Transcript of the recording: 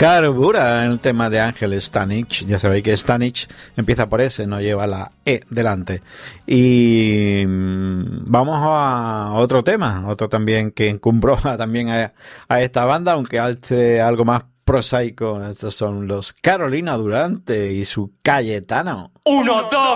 Carbura, el tema de Ángel Stanich. Ya sabéis que Stanich empieza por S, no lleva la E delante. Y vamos a otro tema, otro también que encumbró también a esta banda, aunque hace algo más prosaico. Estos son los Carolina Durante y su Cayetano. 1, 2